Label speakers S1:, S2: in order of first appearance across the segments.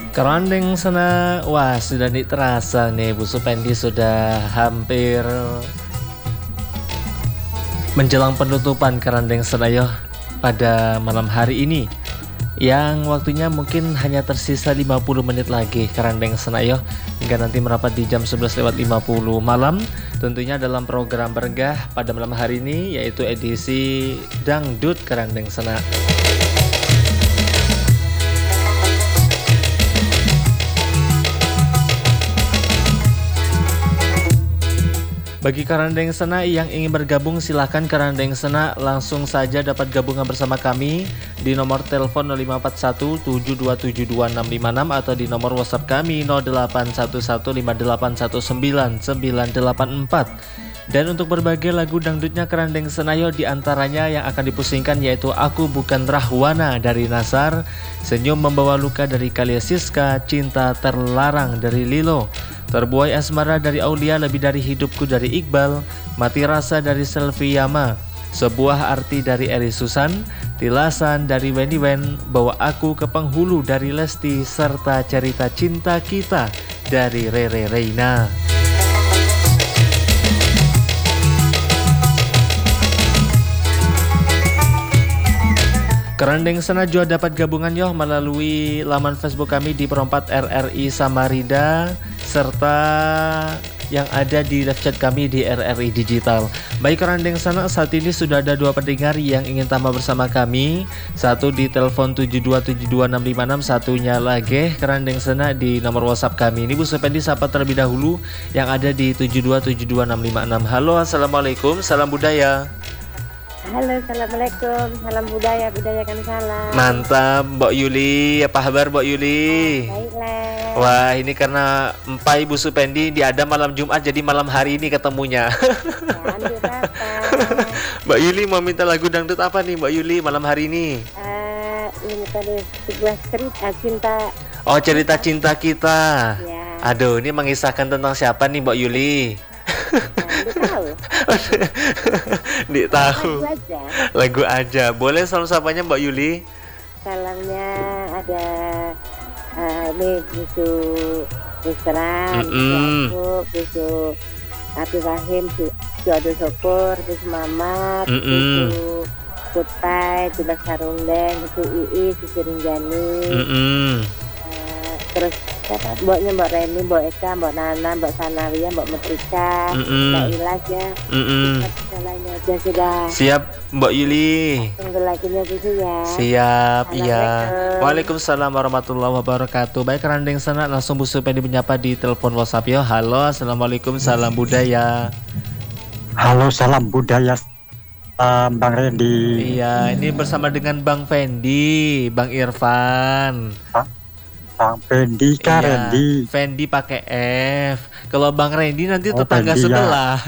S1: Kerandeng sana, wah sudah nih terasa nih Bu Supendi sudah hampir menjelang penutupan Kerandeng Senayo pada malam hari ini. Yang waktunya mungkin hanya tersisa 50 menit lagi Kerandeng Senayo hingga nanti merapat di jam 11.50 malam. Tentunya dalam program Berenggah pada malam hari ini yaitu edisi Dangdut Kerandeng Sena. Bagi Kerandeng Sena yang ingin bergabung silahkan Kerandeng Sena langsung saja dapat gabungan bersama kami di nomor telepon 0541 7272 656 atau di nomor WhatsApp kami 081158199984. Dan untuk berbagai lagu dangdutnya Kerandeng Senayo diantaranya yang akan dipusingkan yaitu Aku Bukan Rahwana dari Nasar, Senyum Membawa Luka dari Kalia Siska, Cinta Terlarang dari Lilo, Terbuai Asmara dari Aulia, Lebih Dari Hidupku dari Iqbal, Mati Rasa dari Selvi Yama, Sebuah Arti dari Eri Susan, Tilasan dari Weni Wen, Bawa Aku ke Penghulu dari Lesti, serta Cerita Cinta Kita dari Rere Reina. Kerandeng Sena juga dapat gabungan yo melalui laman Facebook kami di Perompat RRI Samarinda serta yang ada di live chat kami di RRI Digital. Baik Kerandeng Sena, saat ini sudah ada 2 pendengar yang ingin tambah bersama kami. Satu di telepon 72726556, satunya lagi Kerandeng Sena di nomor WhatsApp kami. Ini Bu Supendi sapa terlebih dahulu yang ada di 72726556. Halo, assalamualaikum, salam budaya.
S2: Halo, assalamualaikum, salam budaya kan salam.
S1: Mantap, Mbak Yuli, apa kabar Mbak Yuli?
S2: Baiklah.
S1: Wah, ini karena Empai Bu Supendi diada malam Jumat, jadi malam hari ini ketemunya.
S2: Dangdut apa?
S1: Mbak Yuli mau minta lagu dangdut apa nih Mbak Yuli malam hari ini?
S2: Ini tadi sebuah cerita cinta.
S1: Oh, cerita cinta kita.
S2: Ya.
S1: Aduh, ini mengisahkan tentang siapa nih Mbak Yuli?
S2: Tahu.
S1: Dik tahu.
S2: Lagu aja.
S1: Lagu aja. Boleh salam sapanya Mbak Yuli?
S2: Salamnya ada ini busu Isran, aku busu Abdul Rahim, Jodoh Sopur, busu Mamat, busu Kutai, Jubah Sarundeng, busu Ii, Sisi Rinjani. Terus mboknya Mbak Reni, Mbak Eka, Mbak Nana, Mbak Sanawia, Mbak Metrika, Mbak Ilas ya. Salahnya aja sudah.
S1: Siap Mbak Yuli.
S2: Tunggu lagunya dulu ya.
S1: Siap, iya. Waalaikumsalam warahmatullahi wabarakatuh. Baik Kerandeng Sena, langsung Bu Supendi menyapa di telepon WhatsApp yo. Halo, assalamualaikum, salam budaya.
S3: Halo, salam budaya. Bang Randy.
S1: Iya, ini bersama dengan Bang Fendi, Bang Irfan.
S3: Bang Fendi, Kak Randy.
S1: Fendi pakai F. Kalau Bang Randy nanti tetangga Fendi sebelah.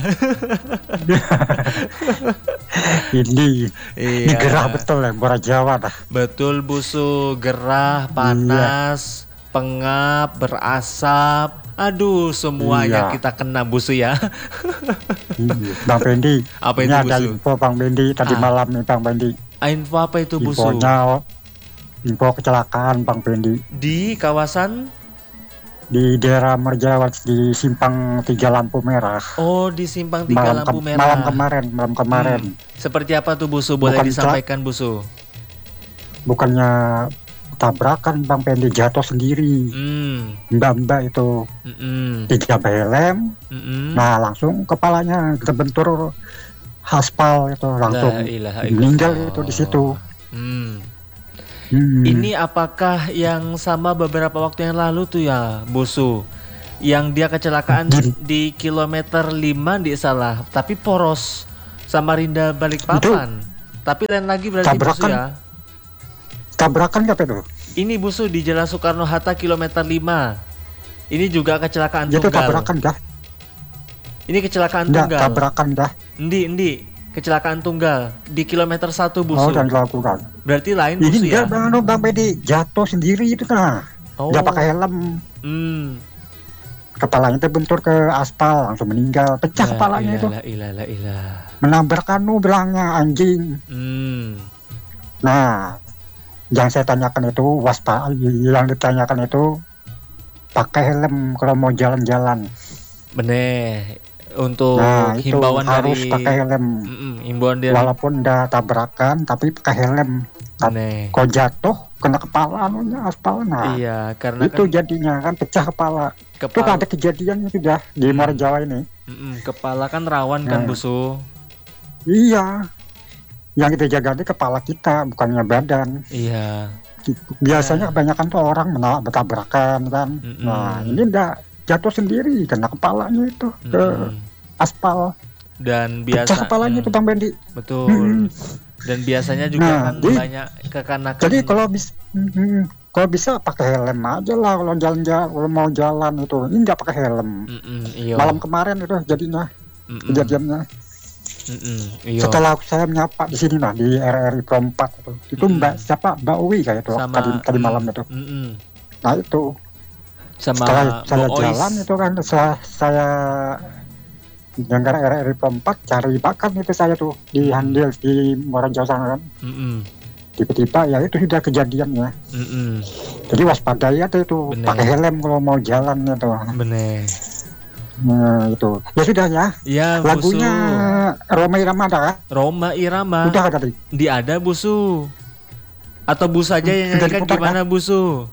S3: Ya. Ini gerah betul ya, Bora Jawa dah.
S1: Betul busu, gerah, panas, pengap, berasap. Aduh, semuanya kita kena busu ya.
S3: Bang Fendi.
S1: Apa
S3: ini
S1: itu
S3: ada
S1: busu?
S3: Info Bang Fendi tadi malam nih Bang Fendi.
S1: Info apa itu busu?
S3: Info kecelakaan Bang Fendi
S1: di kawasan
S3: di daerah Merjawat di Simpang 3 lampu merah.
S1: Oh, di Simpang 3 lampu merah.
S3: Malam kemarin.
S1: Seperti apa tuh busu? Boleh disampaikan busu?
S3: Bukannya tabrakan Bang Fendi, jatuh sendiri. Mbak itu dijabah helm. Nah langsung kepalanya terbentur aspal itu, langsung meninggal itu di situ.
S1: Ini apakah yang sama beberapa waktu yang lalu tuh ya busu? Yang dia kecelakaan di kilometer 5 di salah, tapi poros Samarinda Balikpapan. Tapi lain lagi berarti
S3: tabrakan,
S1: busu ya?
S3: Tabrakan apa itu?
S1: Ini busu di Jalan Soekarno Hatta kilometer 5. Ini juga kecelakaan
S3: itu
S1: tunggal.
S3: Tabrakan dah.
S1: Ini kecelakaan tunggal.
S3: Tabrakan dah.
S1: Endi. Kecelakaan tunggal di kilometer 1 busu.
S3: Oh, dan dilakukan.
S1: Berarti lain busu ya?
S3: Ini Bang Fendi jatuh sendiri itu nah. Nggak pakai helm. Kepalanya terbentur ke aspal, langsung meninggal. Pecah kepalanya itu. Menabrak bilangnya anjing. Nah, yang saya tanyakan itu yang ditanyakan itu pakai helm kalau mau jalan-jalan.
S1: Bener. Untuk
S3: himbauan harus pakai helm.
S1: Himbauan dari
S3: walaupun udah tabrakan tapi pakai helm. Kalau jatuh kena kepala aspal.
S1: Iya, karena
S3: itu kan, jadinya kan pecah kepala. Itu kan ada kejadiannya sudah di Muara Jawa ini.
S1: Kepala kan rawan kan Busu.
S3: Iya. Yang kita jaga ini kepala kita, bukannya badan.
S1: Iya.
S3: Biasanya kebanyakan tuh orang bertabrakan kan. Nah, ini udah jatuh sendiri kena kepalanya itu ke aspal.
S1: Dan biasa
S3: pecah kepalanya itu Bang Bendi.
S1: Betul. Dan biasanya juga kan banyak kekanakan.
S3: Jadi kalau bisa pakai helm aja lah kalau jalan-jalan, kalau mau jalan itu. Ini nggak pakai helm.
S1: Iya.
S3: Malam kemarin itu jadinya kejadiannya.
S1: Iya.
S3: Setelah saya menyapa di sini lah di RRI Pro 4 itu Mbak Uwi kayak itu tadi malam itu. Nah itu
S1: sama
S3: setelah saya jalan itu kan, setelah saya dengar RRI Pro 4 cari makan itu saya tuh di Handil di Muara Jawa sana kan. Tiba-tiba ya itu sudah kejadiannya. Jadi waspadai aja itu. Pakai helm kalau mau jalan itu.
S1: Bener.
S3: Nah itu ya sudah ya.
S1: Iya.
S3: Lagunya Roma Irama ada kan?
S1: Roma Irama.
S3: Udah ada tadi.
S1: Ada Busu. Atau Bus aja yang nyanyikan gimana Busu?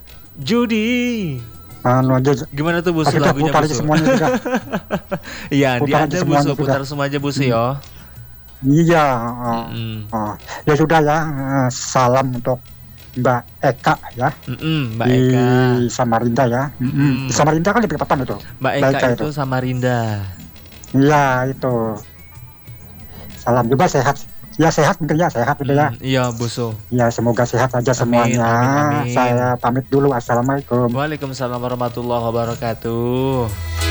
S1: Judi.
S3: Gimana
S1: tuh Busu lagunya Busu? Iya, ada Busu, putar semua aja Busu ya.
S3: Iya. Ya sudah ya. Salam untuk Mbak Eka ya.
S1: Mbak Eka
S3: di Samarinda ya. Samarinda kan di Balikpapan itu.
S1: Mbak Eka itu Samarinda.
S3: Iya itu. Salam juga sehat. Ya sehat mungkin ya, sehat gitu ya.
S1: Iya Busu.
S3: Ya semoga sehat aja semuanya. Amin. Saya pamit dulu. Assalamualaikum.
S1: Waalaikumsalam warahmatullahi wabarakatuh.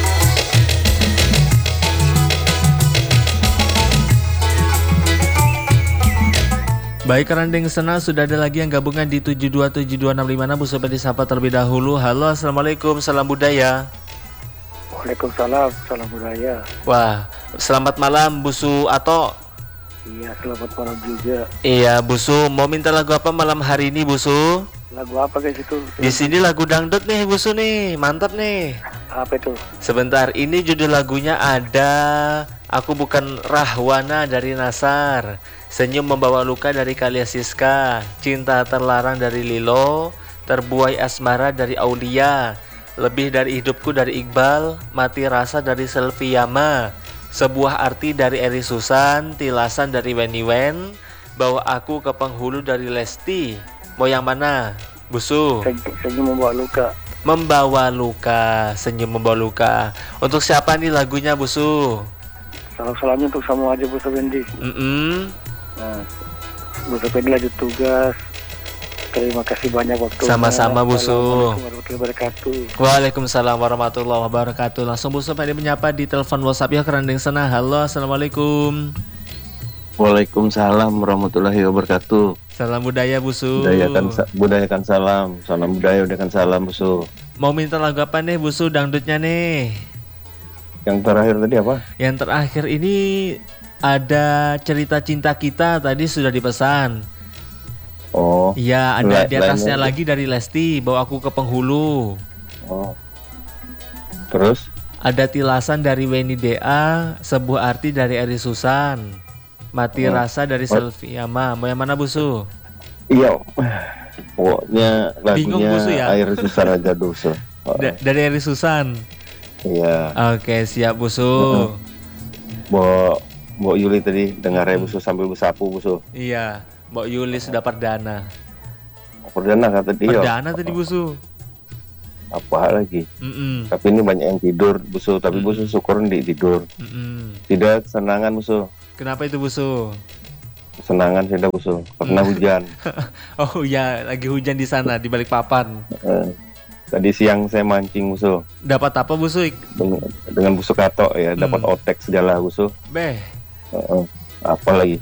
S1: Baik Kerandeng Sena, sudah ada lagi yang gabungan di 727265 Bu Supaya disapa terlebih dahulu. Halo, assalamualaikum, salam budaya.
S4: Waalaikumsalam, salam budaya.
S1: Wah, selamat malam Busu Ato.
S4: Iya, selamat malam juga.
S1: Iya, Busu, mau minta lagu apa malam hari ini, Busu?
S4: Lagu apa guys itu?
S1: Di sini lagu dangdut nih, Busu nih, mantap nih.
S4: Apa itu?
S1: Sebentar, ini judul lagunya ada Aku Bukan Rahwana dari Nasar, Senyum Membawa Luka dari Kalia Siska, Cinta Terlarang dari Lilo, Terbuai Asmara dari Aulia, Lebih dari Hidupku dari Iqbal, Mati Rasa dari Selviyama, Sebuah Arti dari Eri Susan, Tilasan dari Weni Wen, Bawa Aku ke Penghulu dari Lesti. Mau yang mana, Busu?
S4: Senyum Membawa Luka.
S1: Membawa Luka, Senyum Membawa Luka. Untuk siapa nih lagunya, Busu?
S4: Salam-salamnya untuk semua aja Bu Fendi. Nah, Bu Fendi lanjut tugas. Terima kasih banyak waktu.
S1: Sama-sama Busu.
S4: Waalaikumsalam
S1: warahmatullahi wabarakatuh. Langsung Busu Fendi menyapa di telepon WhatsApp ya Kerandeng Sena. Halo, assalamualaikum.
S5: Waalaikumsalam warahmatullahi wabarakatuh.
S1: Salam budaya Busu.
S5: Budayakan salam. Salam budaya, budayakan salam Busu.
S1: Mau minta lagu apa nih Busu dangdutnya nih?
S5: Yang terakhir tadi apa?
S1: Yang terakhir ini ada Cerita Cinta Kita, tadi sudah dipesan.
S5: Oh.
S1: Iya, ada di atasnya lagi dari Lesti, Bawa Aku ke Penghulu.
S5: Oh. Terus?
S1: Ada Tilasan dari Weni DA, Sebuah Arti dari Eri Susan, Mati Rasa dari Selviyama. Mau yang mana Busu?
S5: Iya. Pokoknya lagunya
S1: Busu, ya?
S5: Air Susan aja Busu.
S1: Dari Eri Susan.
S5: Iya.
S1: Oke, siap Busu.
S5: Mbok Yuli tadi dengar Busu sambil bersapu Busu.
S1: Iya, Mbok Yuli sudah perdana.
S5: Perdana kata dia.
S1: Perdana tadi Busu.
S5: Apa lagi? Tapi ini banyak yang tidur Busu, tapi Busu syukurin tidur. Tidak kesenangan Busu.
S1: Kenapa itu Busu?
S5: Kesenangan tidak Busu, karena hujan.
S1: Oh iya, lagi hujan di sana di Balikpapan.
S5: Tadi siang saya mancing Busu.
S1: Dapat apa Busu?
S5: Dengan busuk katok ya, dapat otek segala Busu.
S1: Beh.
S5: Apa lagi?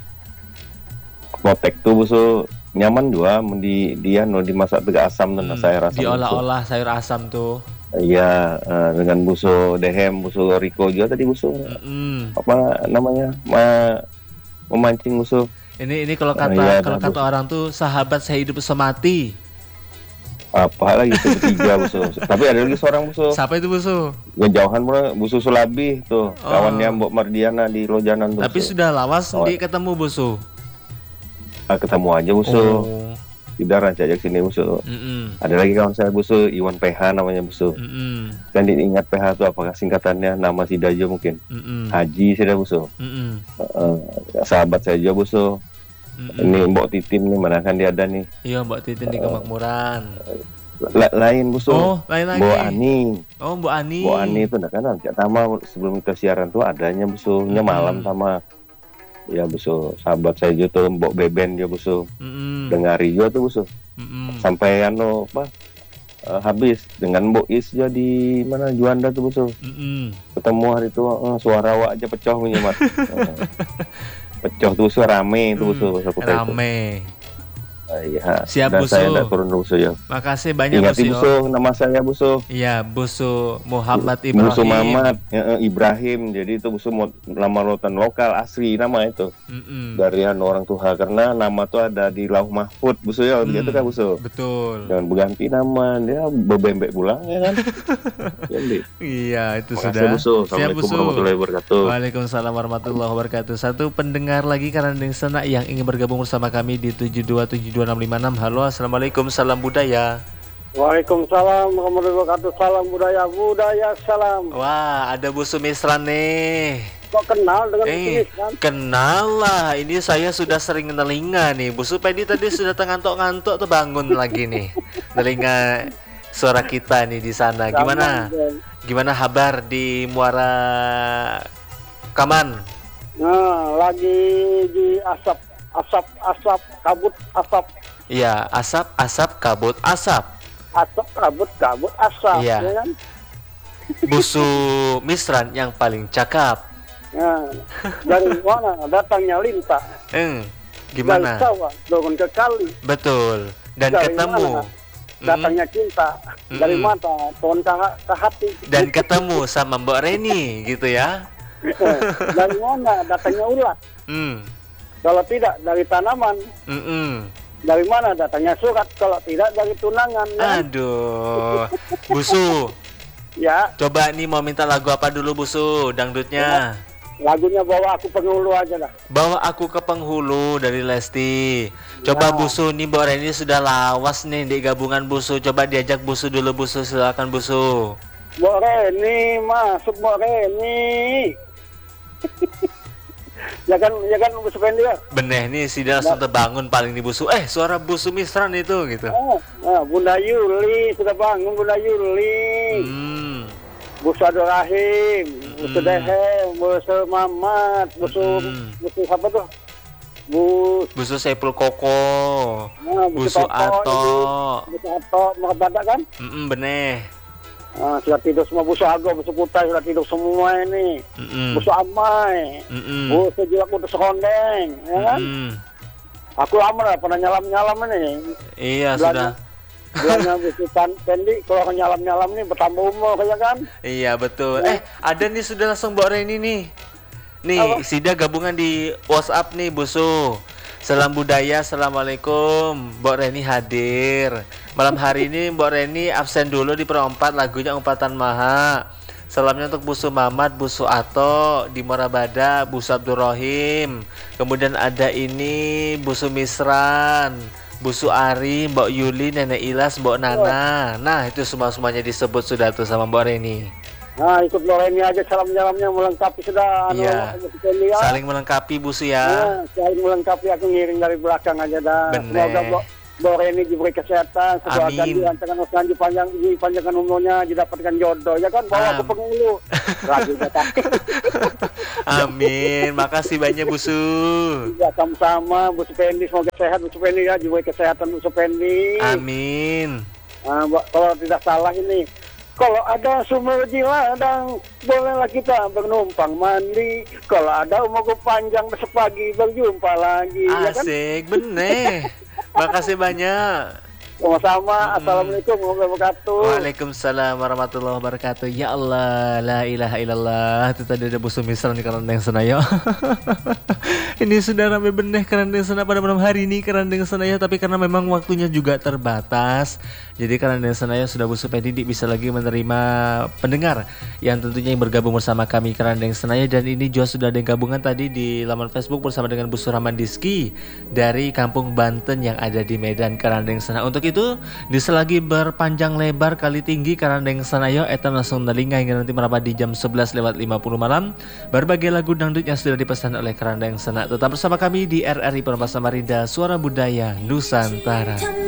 S5: Otek tuh Busu nyaman juga, dia dimasak dengan asam dan sayur asam.
S1: Diolah-olah sayur asam tuh.
S5: Iya, dengan Busu dehem, Busu Riko juga tadi Busu. Apa namanya? Memancing Busu.
S1: Ini kalau kata orang tuh sahabat sehidup semati.
S5: Apa lagi itu bertiga busu. Tapi ada lagi seorang busu.
S1: Siapa itu busu?
S5: Ngejauhan busu Sulabih tuh. Kawannya Mbok Mardiana di Lojanan tuh.
S1: Tapi
S5: busu.
S1: sudah lawas di ketemu busu.
S5: Ketemu aja busu. Tidak rancak sini busu. Ada lagi kawan saya busu, Iwan PH namanya busu. Kan diingat PH itu apakah singkatannya nama si Dajo mungkin. Haji sudah busu. Sahabat saya juga busu. Ini Mbok Titin nih, mana kan dia ada nih.
S1: Iya, Mbok Titin di Kemakmuran.
S5: Lain busu.
S1: Oh, lain lagi.
S5: Mbok Ani.
S1: Oh, Mbok Ani.
S5: Mbok Ani itu kan rancak sama sebelum kita siaran tuh adanya busunya malam sama. Ya busu, sahabat saya juga tuh Mbok Beben dia busu. Dengari juga tuh busu. Sampai habis dengan Mbok Is juga di mana Juanda tuh busu. Ketemu hari itu suara awak aja pecah punya mat. Pecah tuh busu, rame tuh busu.
S1: Rame.
S5: Iya.
S1: Siap
S5: dan
S1: busu.
S5: saya tidak turun busu ya.
S1: Makasih banyak
S5: Ingati
S1: busu.
S5: busu, nama saya busu.
S1: Iya, busu Muhammad Ibrahim.
S5: Busu Muhammad Ibrahim. Jadi itu busu nama lautan lokal asli nama itu. Dari orang tua karena nama tuh ada di Lauh Mahfud busu ya, gitu kan busu.
S1: Betul.
S5: Jangan berganti nama, dia bebembek pulang ya kan.
S1: Iya, itu
S5: Makasih,
S1: sudah.
S5: busu.
S1: Siap
S5: Assalamualaikum
S1: busu.
S5: warahmatullahi wabarakatuh.
S1: Waalaikumsalam warahmatullahi wabarakatuh. Satu pendengar lagi Karandeng Senak yang ingin bergabung bersama kami di 7272656. Halo, assalamualaikum, salam budaya.
S4: Waalaikumsalam warahmatullahi wabarakatuh. Salam budaya salam.
S1: Wah, ada busu Misran nih.
S4: Kok kenal dengan bisnis kan?
S1: Kenal lah, ini saya sudah sering nelinga nih. Busu Pedi tadi sudah ngantuk-ngantuk tuh bangun lagi nih. Nelinga suara kita nih di sana. Gimana kabar di Muara Kaman?
S4: Nah, lagi di asap kabut asap.
S1: Iya, asap kabut asap.
S4: Asap kabut asap.
S1: Iya.
S4: Ya kan?
S1: Busu Misran yang paling cakap.
S4: Nah, dari mana datangnya Linta?
S1: Gimana?
S4: Dari sawah turun ke kali.
S1: Betul. Dan
S4: Dari
S1: ketemu.
S4: mana? Datangnya cinta. Dari mata turun ke hati.
S1: Dan ketemu sama Mbak Reni gitu ya.
S4: Dari mana datangnya ulat? Kalau tidak dari tanaman. Dari mana datangnya surat? Kalau tidak dari tunangan. Ya?
S1: Aduh, Busu.
S4: Ya.
S1: Coba nih mau minta lagu apa dulu Busu? Dangdutnya.
S4: Lagunya Bawa Aku Penghulu aja lah.
S1: Bawa Aku ke Penghulu dari Lesti. Coba Busu nih Mbak Reni sudah lawas nih di gabungan Busu. Coba diajak Busu dulu Busu, silakan Busu.
S4: Mbak Reni, masuk Mbak Reni. ya kan Busu Pendi ya?
S1: Bener nih si dia langsung terbangun paling di Busu. Suara Busu Misran itu gitu.
S4: Bunda Yuli sudah bangun, Bunda Yuli. Busu Abdul Rahim, Busu Dehem, Busu Mamat, Busu siapa tuh?
S1: Busu Saiful Koko, Busu Ato,
S4: mau badak kan?
S1: Bener.
S4: Sudah tidur semua, Busu Ago, Busu Kutai sudah tidur semua ini. Busu Amai, Busu Jilak, Busu Hondeng, ya kan? Aku lama lah pernah nyalam ini.
S1: Iya sudah.
S4: Bilangnya Busu Pendi kalau nyalam nih bertambah umur ya kan?
S1: Iya betul. Ada nih sudah langsung Mbak Reni nih. Nih, Sida gabungan di WhatsApp nih Busu. Salam budaya, assalamualaikum. Mbak Reni hadir. Malam hari ini Mbak Reni absen dulu di perempat, lagunya Umpatan Maha. Salamnya untuk Busu Mamat, Busu Ato di Morabada, Busu Abdul Rahim. Kemudian ada ini Busu Misran, Busu Ari, Mbak Yuli, Nenek Ilas, Mbak Nana. Nah itu semuanya disebut sudah tuh sama Mbak Reni.
S4: Nah ikut Mbak Reni aja, salam-salamnya melengkapi sudah.
S1: Iya, saling melengkapi Busu ya.
S4: Saling melengkapi, aku ngiring dari belakang aja dah. Semoga Mbak Reni diberi kesehatan, semoga dilancarkan usaha, dipanjangkan umurnya, didapatkan jodoh. Ya kan, Bawa Aku Penghulu.
S1: Amin, makasih banyak Busu.
S4: Ya sama-sama, Busu Pendi, semoga sehat Busu Pendi ya, diberi kesehatan Busu Pendi.
S1: Amin.
S4: Kalau tidak salah ini, kalau ada sumber di ladang, bolehlah kita bernumpang mandi. Kalau ada umurku panjang, besok pagi berjumpa lagi.
S1: Asik, ya kan? Bener. Makasih banyak.
S4: Sama-sama. Assalamualaikum warahmatullahi wabarakatuh.
S1: Waalaikumsalam warahmatullahi wabarakatuh. Ya Allah, la ilaha illallah. Itu tadi ada Busu Misran di Karandeng Senayo. Ini sudah ramai benih Karandeng Senayo pada malam hari ini Karandeng Senayo. Tapi karena memang waktunya juga terbatas, Jadi Kerandeng Senayo sudah Bu supaya Didik bisa lagi menerima pendengar yang tentunya yang bergabung bersama kami Kerandeng Senayo. Dan ini juga sudah ada gabungan tadi di laman Facebook bersama dengan Bu Surahman Diski dari Kampung Banten yang ada di Medan Kerandeng Senayo. Untuk itu diselagi berpanjang lebar kali tinggi Kerandeng Senayo eta langsung telinga hingga nanti merapat di jam 11:50 malam. Berbagai lagu dangdut yang sudah dipesan oleh Kerandeng Senayo. Tetap bersama kami di RRI Penerbang Samarinda, Suara Budaya Nusantara.